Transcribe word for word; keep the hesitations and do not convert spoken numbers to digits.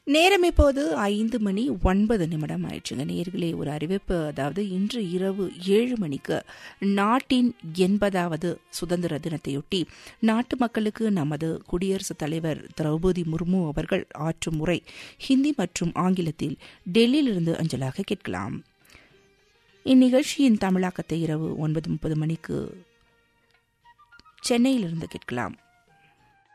நேரம் இப்போது ஐந்து மணி ஒன்பது நிமிடம் ஆயிடுச்சுங்க. நேர்களே, ஒரு அறிவிப்பு. அதாவது இன்று இரவு ஏழு மணிக்கு நாட்டின் எண்பதாவது சுதந்திர தினத்தையொட்டி நாட்டு மக்களுக்கு நமது குடியரசுத் தலைவர் திரௌபதி முர்மு அவர்கள் ஆற்றும் உரை ஹிந்தி மற்றும் ஆங்கிலத்தில் டெல்லியிலிருந்து அஞ்சலாக கேட்கலாம். இந்நிகழ்ச்சியின் தமிழாக்கத்தை இரவு ஒன்பது முப்பது மணிக்கு சென்னையிலிருந்து கேட்கலாம்.